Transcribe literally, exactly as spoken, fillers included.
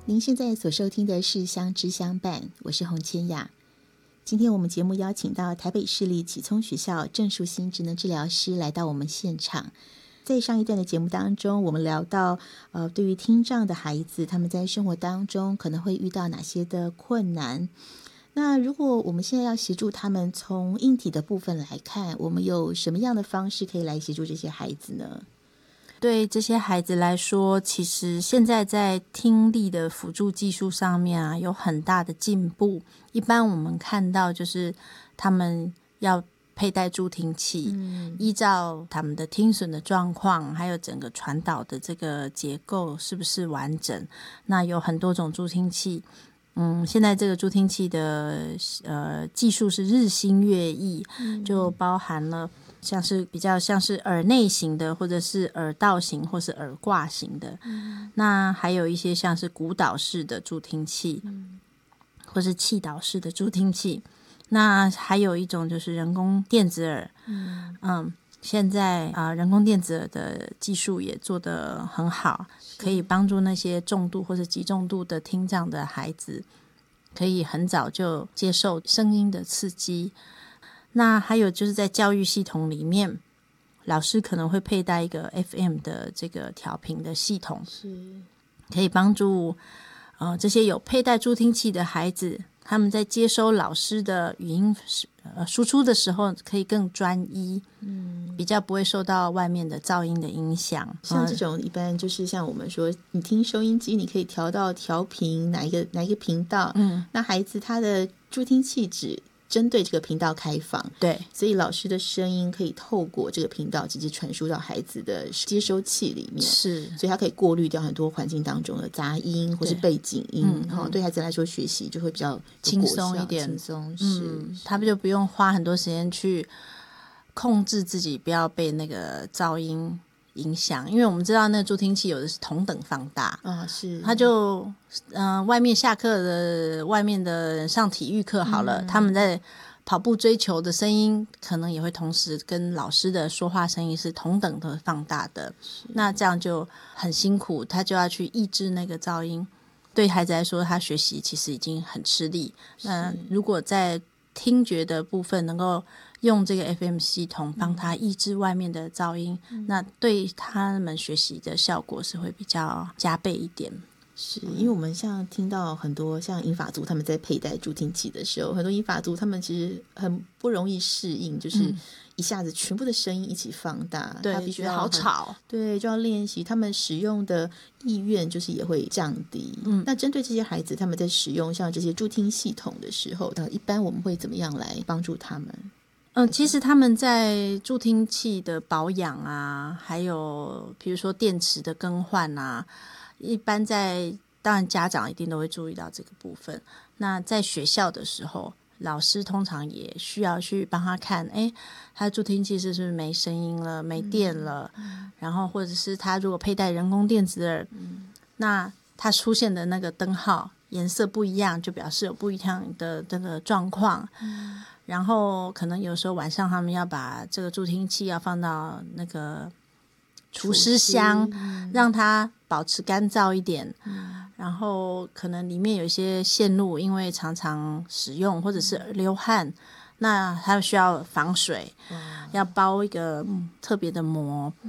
您现在所收听的是相知相伴，我是洪千雅。今天我们节目邀请到台北市立启聪学校郑树新职能治疗师来到我们现场。在上一段的节目当中，我们聊到呃，对于听障的孩子，他们在生活当中可能会遇到哪些的困难。那如果我们现在要协助他们从硬体的部分来看，我们有什么样的方式可以来协助这些孩子呢？ 对这些孩子来说，其实现在在听力的辅助技术上面啊，有很大的进步。一般我们看到就是他们要佩戴助听器，嗯、依照他们的听损的状况，还有整个传导的这个结构是不是完整。那有很多种助听器，嗯，现在这个助听器的呃技术是日新月异，嗯、就包含了像是比较像是耳内型的，或者是耳道型，或是耳挂型的。嗯、那还有一些像是鼓导式的助听器，嗯、或是气导式的助听器。那还有一种就是人工电子耳。嗯, 嗯现在啊、呃，人工电子耳的技术也做得很好，可以帮助那些重度或是极重度的听障的孩子，可以很早就接受声音的刺激。那还有就是在教育系统里面，老师可能会佩戴一个 F M 的这个调频的系统，是可以帮助呃这些有佩戴助听器的孩子，他们在接收老师的语音呃输出的时候可以更专一，嗯，比较不会受到外面的噪音的影响。 像这种一般就是像我们说，你听收音机，你可以调到调频哪一个哪一个频道，嗯，那孩子他的助听器只针对这个频道开放， 对， 所以老师的声音可以透过这个频道直接传输到孩子的接收器里面，是，所以他可以过滤掉很多环境当中的杂音或是背景音，对、嗯哦、对孩子来说学习就会比较轻松一点， 轻松，是、 嗯，他们就不用花很多时间去控制自己不要被那个噪音影响。因为我们知道那个助听器有的是同等放大啊，是，他就嗯、呃，外面下课的外面的人上体育课好了、嗯、他们在跑步追求的声音可能也会同时跟老师的说话声音是同等的放大的，那这样就很辛苦，他就要去抑制那个噪音，对孩子来说他学习其实已经很吃力。那如果在听觉的部分能够用这个 F M 系统帮他抑制外面的噪音、嗯、那对他们学习的效果是会比较加倍一点。 是因为我们像听到很多像银发族他们在佩戴助听器的时候，很多银发族他们其实很不容易适应，就是一下子全部的声音一起放大， 对， 他必须要好吵， 对，就要练习，他们使用的意愿就是也会降低。嗯，那针对这些孩子他们在使用像这些助听系统的时候，一般我们会怎么样来帮助他们？ 嗯，其实他们在助听器的保养啊，还有比如说电池的更换啊，一般在当然家长一定都会注意到这个部分。那在学校的时候，老师通常也需要去帮他看，哎，他的助听器是不是没声音了，没电了、嗯、然后或者是他如果佩戴人工电子耳、嗯、那他出现的那个灯号颜色不一样，就表示有不一样的这个状况、嗯、然后可能有时候晚上他们要把这个助听器要放到那个除湿箱、嗯、让它保持干燥一点、嗯、然后可能里面有一些线路因为常常使用或者是流汗、嗯、那它需要防水、嗯、要包一个、嗯、特别的膜